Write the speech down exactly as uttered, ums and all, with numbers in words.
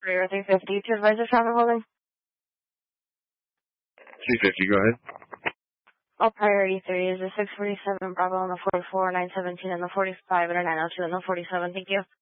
Courier three fifty to advise the traffic holding. three fifty, go ahead. All priority three is the six forty-seven Bravo and the forty-four, nine seventeen and the forty-five and a nine oh two and the forty-seven. Thank you.